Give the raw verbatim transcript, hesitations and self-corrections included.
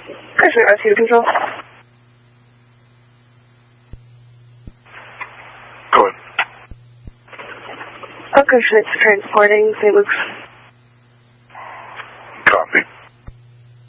Cushman, R two to control. Go ahead. Oak Ocean, it's transporting Saint Luke's.